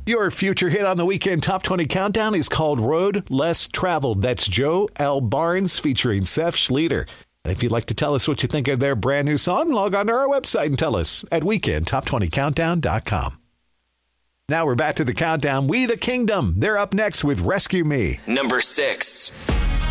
Your future hit on the Weekend Top 20 Countdown is called Road Less Traveled. That's Joe L. Barnes featuring Seth Schleter. And if you'd like to tell us what you think of their brand new song, log on to our website and tell us at weekendtop20countdown.com. Now we're back to the countdown. We the Kingdom. They're up next with Rescue Me. Number 6.